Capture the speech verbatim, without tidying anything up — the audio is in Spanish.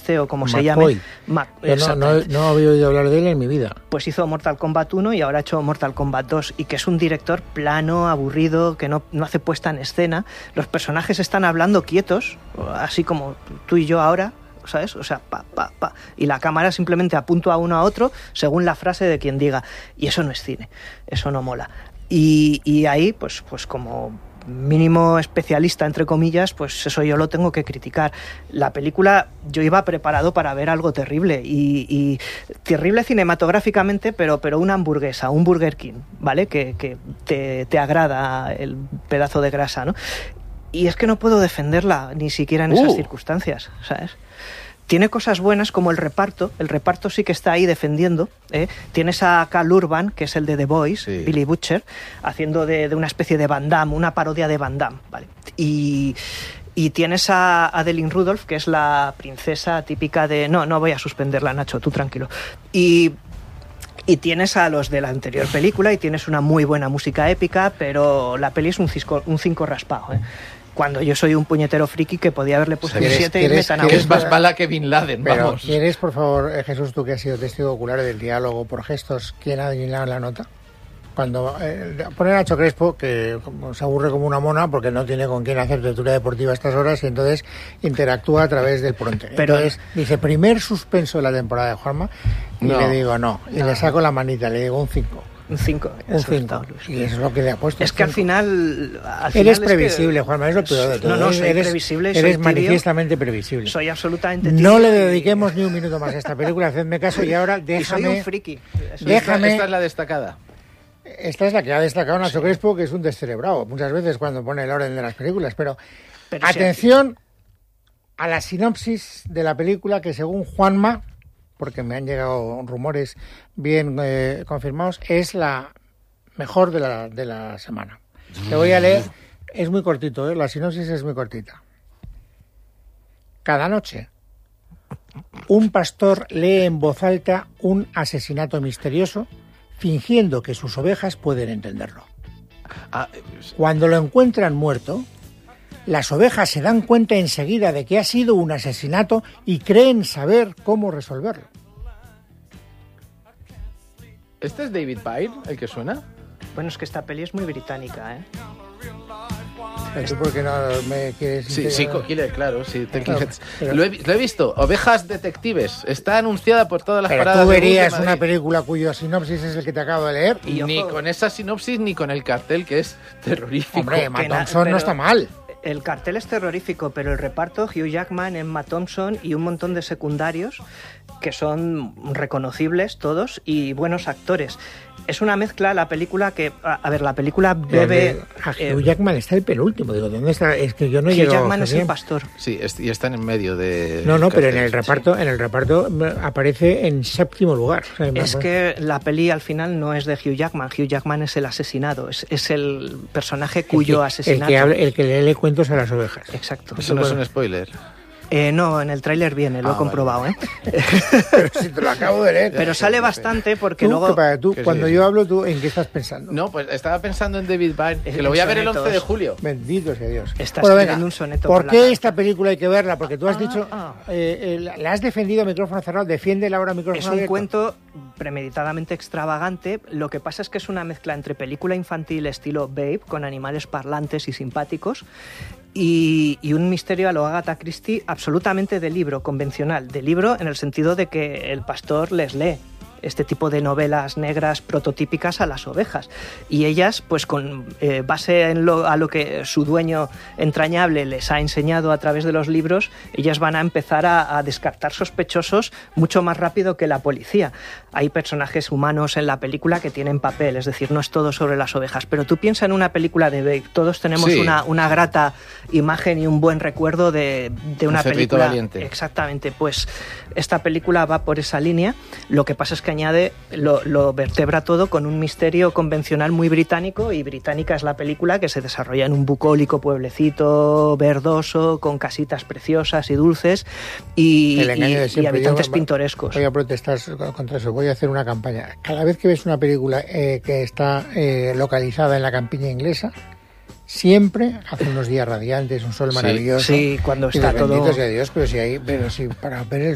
este o como McCoy. se llame. Mac, no, no, no había oído hablar de él en mi vida. Pues hizo Mortal Kombat uno y ahora ha hecho Mortal Kombat dos, y que es un director plano, aburrido, que no, no hace puesta en escena. Los personajes están hablando quietos, así como tú y yo ahora, ¿sabes? O sea, pa, pa, pa. Y la cámara simplemente apunta a uno a otro según la frase de quien diga. Y eso no es cine, eso no mola. Y, y ahí, pues, pues como mínimo especialista, entre comillas, pues eso yo lo tengo que criticar. La película, yo iba preparado para ver algo terrible, y, y terrible cinematográficamente, pero, pero una hamburguesa, un Burger King, ¿vale? Que, que te, te agrada el pedazo de grasa, ¿no? Y es que no puedo defenderla, ni siquiera en esas uh. circunstancias, ¿sabes? Tiene cosas buenas como el reparto. El reparto sí que está ahí defendiendo, ¿eh? Tienes a Cal Urban, que es el de The Boys, sí. Billy Butcher, haciendo de, de una especie de Van Damme, una parodia de Van Damme, ¿vale? Y, y tienes a Adeline Rudolph, que es la princesa típica de... No, no voy a suspenderla, Nacho, tú tranquilo. Y... Y tienes a los de la anterior película y tienes una muy buena música épica, pero la peli es un cinco, un cinco raspado, ¿eh? Cuando yo soy un puñetero friki que podía haberle puesto un siete y me tan a Es más bala que Bin Laden, pero, vamos. ¿Quieres, por favor, Jesús, tú que has sido testigo ocular del diálogo por gestos, quién ha adivinado la nota? Cuando eh, pone a Nacho Crespo, que se aburre como una mona porque no tiene con quién hacer lectura deportiva a estas horas, y entonces interactúa a través del pronte. Pero entonces dice, primer suspenso de la temporada de Juanma, y no. le digo no, y no. le saco la manita, le digo un cinco. Un cinco. Un cinco. Y eso es lo que le ha puesto. Es que al final, al final... Eres previsible, es que... Juanma, es lo peor de todo. No, no, soy eres, previsible. Eres soy manifiestamente previsible. Soy absolutamente tibio. No le dediquemos ni un minuto más a esta película, hacedme caso, y ahora déjame... Y soy un friki. Déjame... Esta es la destacada. Esta es la que ha destacado Nacho sí. Crespo, que es un descerebrado muchas veces cuando pone el orden de las películas, pero, pero atención sí. a la sinopsis de la película, que según Juanma, porque me han llegado rumores bien eh, confirmados, es la mejor de la, de la semana. Te voy a leer, es muy cortito, ¿eh? La sinopsis es muy cortita. Cada noche, un pastor lee en voz alta un asesinato misterioso, fingiendo que sus ovejas pueden entenderlo. Ah, Cuando lo encuentran muerto, las ovejas se dan cuenta enseguida de que ha sido un asesinato y creen saber cómo resolverlo. ¿Este es David Byrne, el que suena? Bueno, es que esta peli es muy británica, ¿eh? ¿Tú por qué no me quieres...? Sí, Psycho Killer, claro, sí. Claro, pero... lo, he, lo he visto, Ovejas Detectives. Está anunciada por todas las pero paradas. Tú verías de una película cuyo sinopsis es el que te acabo de leer. Y ni ojo, con esa sinopsis ni con el cartel, que es terrorífico. Hombre, Matt Thompson pero... no está mal. El cartel es terrorífico, pero el reparto, Hugh Jackman, Emma Thompson y un montón de secundarios que son reconocibles todos y buenos actores. Es una mezcla, la película que... A, a ver, la película bebe... A Hugh eh, Jackman está el penúltimo, digo, ¿dónde está? Es que yo no llego... Hugh Jackman es el pastor. Sí, es, y están en medio de... No, no, pero en el reparto sí. en el reparto aparece en séptimo lugar. O sea, es que la peli al final no es de Hugh Jackman, Hugh Jackman es el asesinado, es, es el personaje cuyo el que, asesinato... El que, hable, el que le lee cuentos a las ovejas. Exacto. Eso no es un spoiler. Eh, no, en el tráiler viene, lo ah, he comprobado, vale. ¿eh? Pero si te lo acabo de leer. Pero sale bastante porque ¿Tú, luego... Para, tú, cuando sí, yo hablo, ¿tú en qué estás pensando? No, pues estaba pensando en David Byrne, que lo voy a ver el once de julio. Bendito sea Dios. Estás bueno, escribiendo venga, un soneto. ¿por por qué la esta película hay que verla? Porque tú has ah, dicho, ah. Eh, eh, la has defendido a micrófono cerrado, defiéndela ahora a micrófono abierto. Es un abierto. cuento premeditadamente extravagante. Lo que pasa es que es una mezcla entre película infantil estilo Babe, con animales parlantes y simpáticos, Y, y un misterio a lo Agatha Christie absolutamente de libro, convencional. De libro en el sentido de que el pastor les lee este tipo de novelas negras prototípicas a las ovejas. Y ellas, pues con eh, base en lo, a lo que su dueño entrañable les ha enseñado a través de los libros, ellas van a empezar a, a descartar sospechosos mucho más rápido que la policía. Hay personajes humanos en la película que tienen papel, es decir, no es todo sobre las ovejas. Pero tú piensa en una película de Babe, todos tenemos sí. una, una grata imagen y un buen recuerdo de, de una un película. Valiente. Exactamente, pues esta película va por esa línea. Lo que pasa es que añade, lo, lo vertebra todo con un misterio convencional muy británico, y británica es la película, que se desarrolla en un bucólico pueblecito verdoso, con casitas preciosas y dulces y, y, y habitantes yo, pintorescos. Voy a protestar contra eso, voy a hacer una campaña. Cada vez que ves una película eh, que está eh, localizada en la campiña inglesa, siempre hace unos días radiantes, un sol maravilloso. Sí, sí, cuando está todo... Bendito sea Dios, pero si hay, pero si para ver el